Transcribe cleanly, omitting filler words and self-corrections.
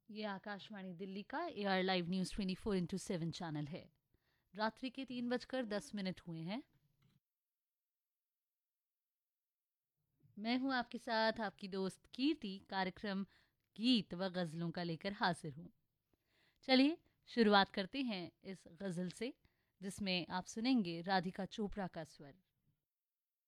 ये आकाशवाणी दिल्ली का AR live news 24/7 channel है। रात्रि के 3:10 हुए हैं। मैं हूं आपके साथ आपकी दोस्त कीर्ति। कार्यक्रम गीत व गज़लों का लेकर हाजिर हूं। चलिए शुरुआत करते हैं इस गज़ल से, जिसमें आप सुनेंगे राधिका चोपड़ा का स्वर।